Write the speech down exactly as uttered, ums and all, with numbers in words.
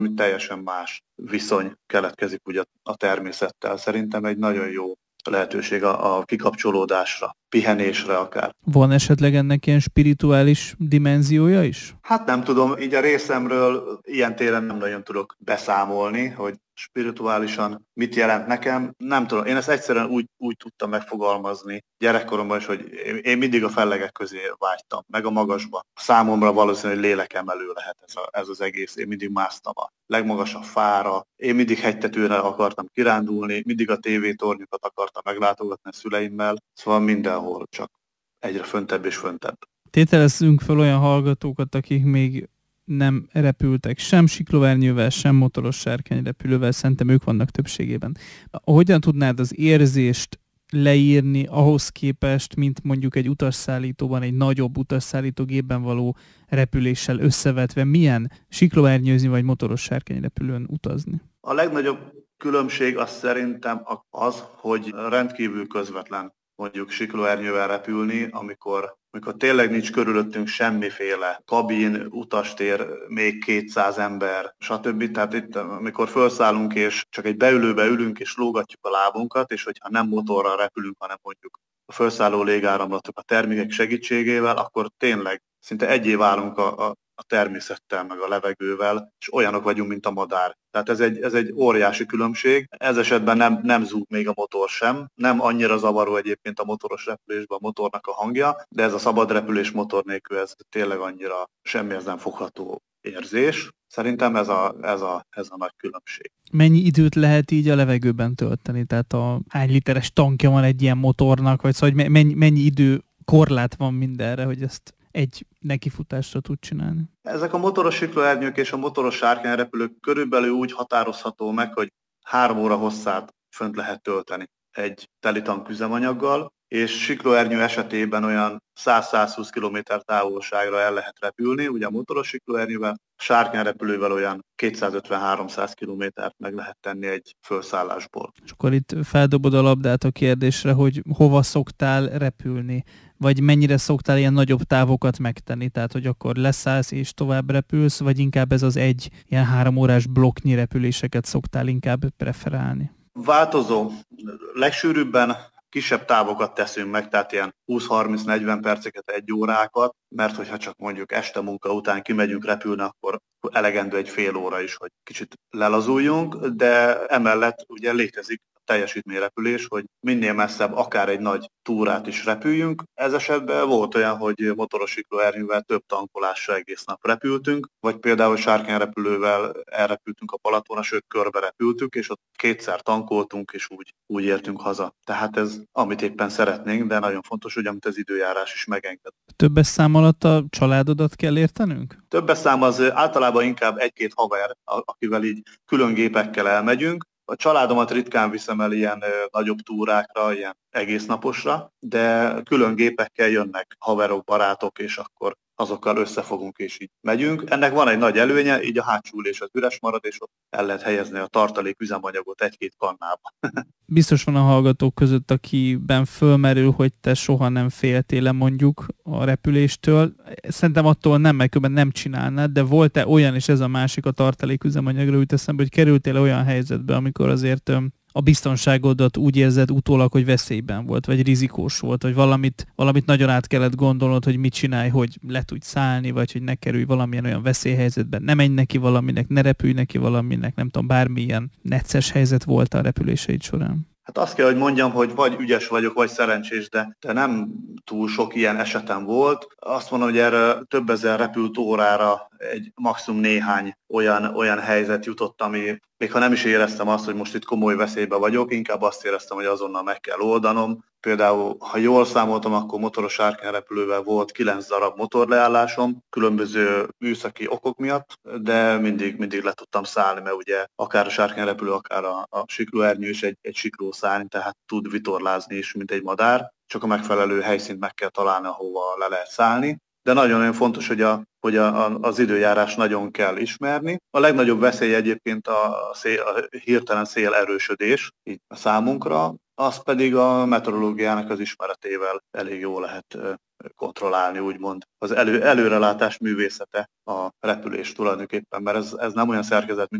teljesen más viszony keletkezik ugye a természettel. Szerintem egy nagyon jó lehetőség a, a kikapcsolódásra, pihenésre akár. Van esetleg ennek ilyen spirituális dimenziója is? Hát nem tudom, így a részemről ilyen téren nem nagyon tudok beszámolni, hogy spirituálisan mit jelent nekem. Nem tudom, én ezt egyszerűen úgy, úgy tudtam megfogalmazni gyerekkoromban is, hogy én mindig a fellegek közé vágytam, meg a magasba. Számomra valószínűleg lélekemelő lehet ez, a, ez az egész. Én mindig másztam a legmagasabb fára, én mindig hegytetőre akartam kirándulni, mindig a tévétornyokat akartam meglátogatni a szüleimmel, szóval mindenhol csak egyre föntebb és föntebb. Tételezzünk fel olyan hallgatókat, akik még nem repültek sem siklovernyővel, sem motoros sárkányrepülővel, szerintem ők vannak többségében. Hogyan tudnád az érzést leírni ahhoz képest, mint mondjuk egy utasszállítóban, egy nagyobb utasszállítógépben való repüléssel összevetve, milyen siklovernyőzni vagy motoros sárkányrepülőn utazni? A legnagyobb különbség az szerintem az, hogy rendkívül közvetlen mondjuk siklóernyővel repülni, amikor, amikor tényleg nincs körülöttünk semmiféle kabin, utastér, még kétszáz ember, stb. Tehát itt, amikor felszállunk és csak egy beülőbe ülünk és lógatjuk a lábunkat, és hogyha nem motorral repülünk, hanem mondjuk a felszálló légáramlatok a termékek segítségével, akkor tényleg szinte egyé válunk a, a a természettel, meg a levegővel, és olyanok vagyunk, mint a madár. Tehát ez egy, ez egy óriási különbség. Ez esetben nem, nem zúg még a motor sem. Nem annyira zavaró egyébként a motoros repülésben a motornak a hangja, de ez a szabad repülés motor nélkül ez tényleg annyira semmihez nem fogható érzés. Szerintem ez a, ez a, ez a nagy különbség. Mennyi időt lehet így a levegőben tölteni? Tehát a hány literes tankja van egy ilyen motornak, vagy szóval mennyi, mennyi idő korlát van mindenre, hogy ezt egy nekifutásra tud csinálni? Ezek a motoros siklóernyők és a motoros sárkányrepülők körülbelül úgy határozható meg, hogy három óra hosszát fönt lehet tölteni egy teli tank üzemanyaggal, és siklóernyő esetében olyan száz-százhúsz kilométer távolságra el lehet repülni, ugye a motoros siklóernyővel, sárkányrepülővel olyan kétszázötven-háromszáz kilométert meg lehet tenni egy felszállásból. És akkor itt feldobod a labdát a kérdésre, hogy hova szoktál repülni, vagy mennyire szoktál ilyen nagyobb távokat megtenni, tehát hogy akkor leszállsz és tovább repülsz, vagy inkább ez az egy ilyen három órás blokknyi repüléseket szoktál inkább preferálni? Változó. Legsűrűbben kisebb távokat teszünk meg, tehát ilyen húsz-harminc-negyven perceket, egy órákat, mert hogyha csak mondjuk este munka után kimegyünk repülni, akkor elegendő egy fél óra is, hogy kicsit lelazuljunk, de emellett ugye létezik teljesítményrepülés, hogy minél messzebb akár egy nagy túrát is repüljünk. Ez esetben volt olyan, hogy motoros siklóernyővel több tankolással egész nap repültünk, vagy például sárkányrepülővel elrepültünk a Balatonra, sőt körbe repültünk, és ott kétszer tankoltunk, és úgy, úgy értünk haza. Tehát ez, amit éppen szeretnénk, de nagyon fontos, hogy amit az időjárás is megenged. Többes szám alatt a családodat kell értenünk? Többes szám az általában inkább egy-két haver, akivel így külön gépekkel elmegyünk. A családomat ritkán viszem el ilyen ö, nagyobb túrákra, ilyen egész naposra, de külön gépekkel jönnek haverok, barátok, és akkor azokkal összefogunk és így megyünk. Ennek van egy nagy előnye, így a hátsó ülés az üres marad, és ott el lehet helyezni a tartalék üzemanyagot egy-két kannába. Biztos van a hallgatók között, akiben fölmerül, hogy te soha nem féltél mondjuk a repüléstől. Szerintem attól nem, mert nem csinálnád, de volt-e olyan, és ez a másik a tartalék üzemanyagra jut eszembe, hogy kerültél olyan helyzetbe, amikor azért a biztonságodat úgy érzed utólag, hogy veszélyben volt, vagy rizikós volt, vagy valamit, valamit nagyon át kellett gondolnod, hogy mit csinálj, hogy le tudj szállni, vagy hogy ne kerülj valamilyen olyan veszélyhelyzetben, ne menj neki valaminek, ne repülj neki valaminek, nem tudom, bármilyen necces helyzet volt a repüléseid során. Hát azt kell, hogy mondjam, hogy vagy ügyes vagyok, vagy szerencsés, de, de nem túl sok ilyen esetem volt. Azt mondom, hogy erre több ezer repült órára egy maximum néhány olyan, olyan helyzet jutott, ami még ha nem is éreztem azt, hogy most itt komoly veszélybe vagyok, inkább azt éreztem, hogy azonnal meg kell oldanom. Például, ha jól számoltam, akkor motoros sárkányrepülővel volt kilenc darab motorleállásom, különböző műszaki okok miatt, de mindig, mindig le tudtam szállni, mert ugye akár a sárkányrepülő, akár a, a siklóernyő is egy, egy siklószárny, tehát tud vitorlázni is, mint egy madár, csak a megfelelő helyszínt meg kell találni, ahova le lehet szállni. De nagyon-nagyon fontos, hogy, a, hogy a, a, az időjárás nagyon kell ismerni. A legnagyobb veszély egyébként a, szél, a hirtelen szél erősödés így a számunkra. azt pedig a meteorológiának az ismeretével elég jól lehet kontrollálni, úgymond. Az elő, előrelátás művészete a repülés tulajdonképpen, mert ez, ez nem olyan szerkezet, mint